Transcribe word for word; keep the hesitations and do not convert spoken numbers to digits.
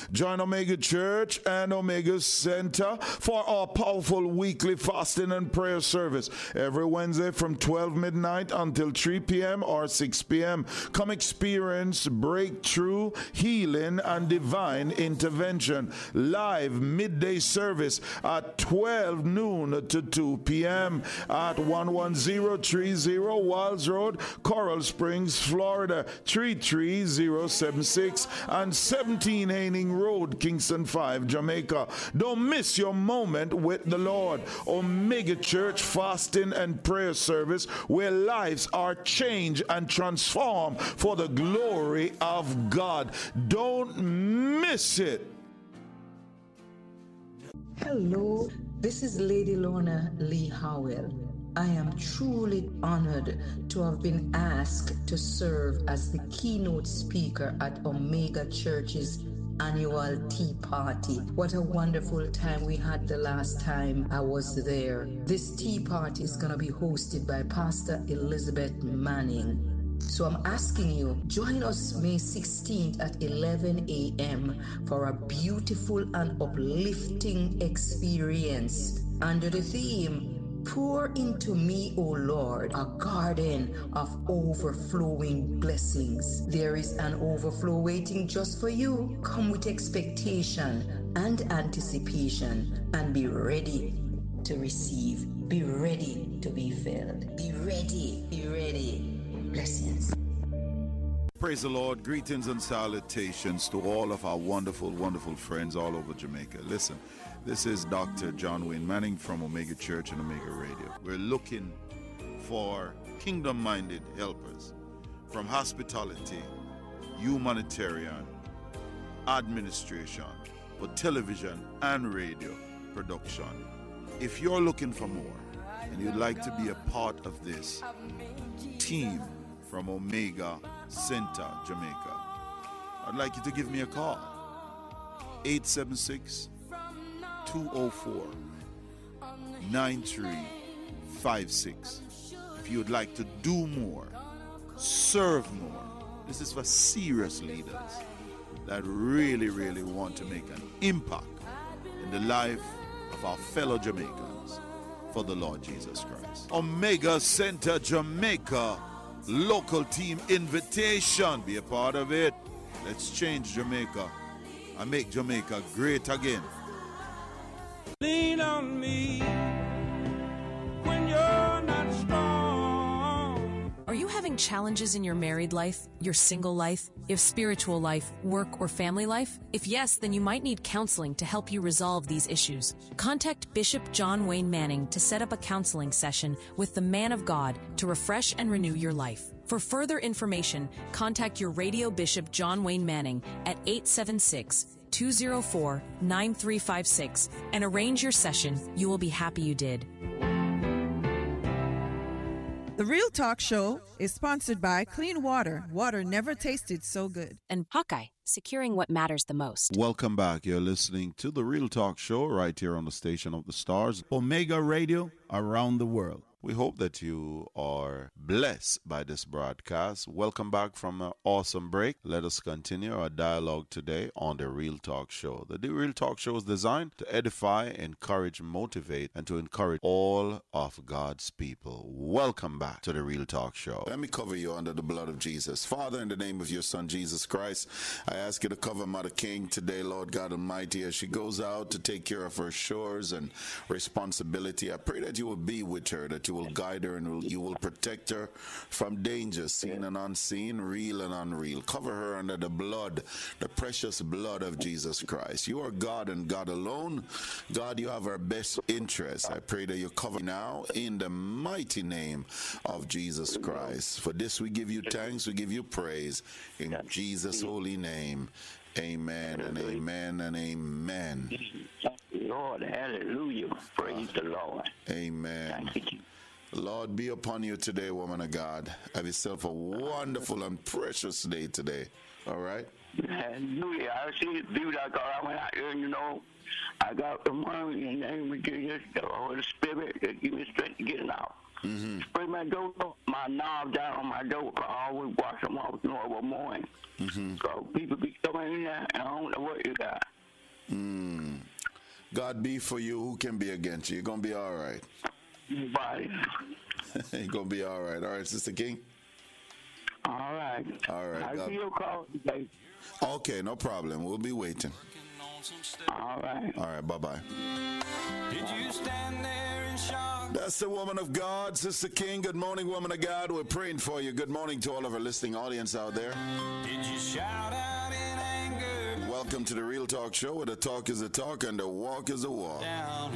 Join Omega Church and Omega Center for our powerful weekly fasting and prayer service every Wednesday from twelve midnight until three p.m. or six p.m. Come experience breakthrough, healing, and divine intervention. Live midday service at twelve noon to two p.m. at one one zero three zero Walls Road, Coral Springs, Florida three three zero seven six, and seventeen Haining Road, Kingston five, Jamaica. Don't miss your moment with the Lord. Omega Church fasting and prayer service where lives are changed and transformed for the glory of God. Don't miss it. Hello, this is Lady Lorna Lee Howell. I am truly honored to have been asked to serve as the keynote speaker at Omega Church's annual tea party. What a wonderful time we had the last time I was there. This tea party is going to be hosted by Pastor Elizabeth Manning. So I'm asking you, join us May sixteenth at eleven a.m. for a beautiful and uplifting experience under the theme, Pour into me, O Lord, a garden of overflowing blessings. There is an overflow waiting just for you. Come with expectation and anticipation and be ready to receive. Be ready to be filled. Be ready. Be ready. Blessings. Praise the Lord. Greetings and salutations to all of our wonderful, wonderful friends all over Jamaica. Listen, this is Doctor John Wayne Manning from Omega Church and Omega Radio. We're looking for kingdom-minded helpers from hospitality, humanitarian, administration, for television and radio production. If you're looking for more and you'd like to be a part of this team from Omega Center, Jamaica, I'd like you to give me a call. eight seven six, two oh four, nine three five six. If you would like to do more, serve more, this is for serious leaders that really, really want to make an impact in the life of our fellow Jamaicans for the Lord Jesus Christ. Omega Center Jamaica local team invitation. Be a part of it. Let's change Jamaica and make Jamaica great again. Lean on me when you're not strong. Are you having challenges in your married life, your single life, your spiritual life, work, or family life? If yes, then you might need counseling to help you resolve these issues. Contact Bishop John Wayne Manning to set up a counseling session with the man of God to refresh and renew your life. For further information, contact your radio Bishop John Wayne Manning at eight seven six, two oh four, nine three five six and arrange your session. You will be happy you did. The Real Talk Show is sponsored by Clean Water. Water never tasted so good. And Hawkeye, securing what matters the most. Welcome back. You're listening to The Real Talk Show right here on the Station of the Stars, Omega Radio, around the world. We hope that you are blessed by this broadcast. Welcome back from an awesome break. Let us continue our dialogue today on The Real Talk Show. The Real Talk Show is designed to edify, encourage, motivate, and to encourage all of God's people. Welcome back to The Real Talk Show. Let me cover you under the blood of Jesus. Father, in the name of your Son, Jesus Christ, I ask you to cover Mother King today, Lord God Almighty, as she goes out to take care of her chores and responsibility. I pray that you will be with her, that you will guide her and you will protect her from danger, seen and unseen, real and unreal. Cover her under the blood, the precious blood of Jesus Christ. You are God and God alone. God, you have our best interests. I pray that you cover now in the mighty name of Jesus Christ. For this we give you thanks, we give you praise in Jesus' holy name. Amen and amen and amen. Lord, hallelujah. Praise the Lord. Amen. Thank you. Lord, be upon you today, woman of God. Have yourself a wonderful and precious day today. All right? Hallelujah. I see the beauty I got. I went out there, you know. I got the money in the name of Jesus, the Holy Spirit, that give me strength to get it out. Mm-hmm. Spray my door, my knob down on my door. I always wash them off, you know, every morning. Mm-hmm. So people be so in there, and I don't know what you got. Mm. God be for you. Who can be against you? You're going to be all right. Nobody. You're going to be all right. All right, Sister King? All right. All right. I'll God. see your call today. Okay, no problem. We'll be waiting. All right. All right, bye-bye. Did you stand there in shock? That's the woman of God, Sister King. Good morning, woman of God. We're praying for you. Good morning to all of our listening audience out there. Did you shout out in anger? Welcome to the Real Talk Show, where the talk is a talk and the walk is a walk. Down